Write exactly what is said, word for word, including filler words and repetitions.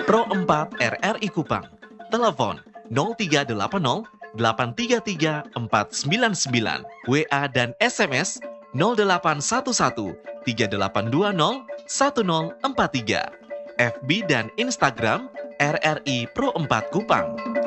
Pro empat R R I Kupang. Telepon nol tiga delapan nol delapan tiga tiga empat sembilan sembilan. W A dan S M S nol delapan satu satu tiga delapan dua nol satu nol empat tiga. F B dan Instagram R R I Pro empat Kupang.